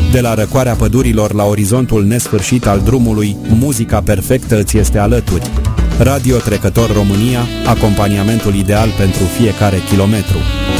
De la răcoarea pădurilor la orizontul nesfârșit al drumului, muzica perfectă îți este alături. Radio Trecător România, acompaniamentul ideal pentru fiecare kilometru.